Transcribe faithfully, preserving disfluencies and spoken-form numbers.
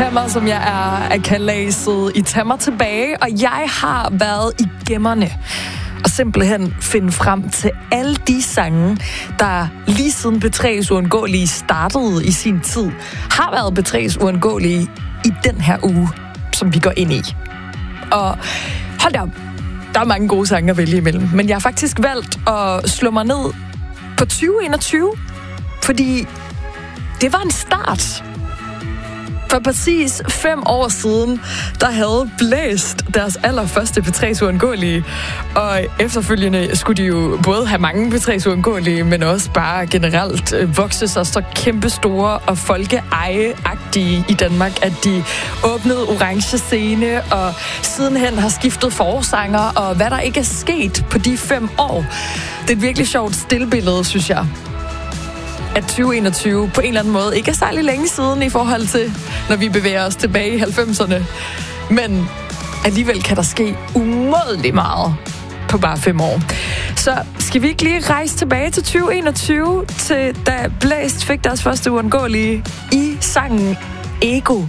Tag mig, som jeg er, af kalaset i Tag mig tilbage, og jeg har været i gemmerne og simpelthen finde frem til alle de sange, der lige siden P tre's Uundgåelige startede i sin tid, har været P tre's Uundgåelige i den her uge, som vi går ind i. Og hold da op, der er mange gode sange at vælge imellem, men jeg har faktisk valgt at slå mig ned på tyve enogtyve, fordi det var en start. For præcis fem år siden, der havde Blæst deres allerførste P tre's Uundgåelige. Og efterfølgende skulle de jo både have mange P tre's Uundgåelige, men også bare generelt vokse sig så kæmpe store og folkeeje-agtige i Danmark, at de åbnede Orange Scene, og sidenhen har skiftet forsanger, og hvad der ikke er sket på de fem år. Det er et virkelig sjovt stillbillede, synes jeg, at tyve enogtyve på en eller anden måde ikke er særlig længe siden i forhold til, når vi bevæger os tilbage i halvfemserne. Men alligevel kan der ske umådeligt meget på bare fem år. Så skal vi ikke lige rejse tilbage til tyve enogtyve, til da Blæst fik deres første Uundgåelige i sangen Ego.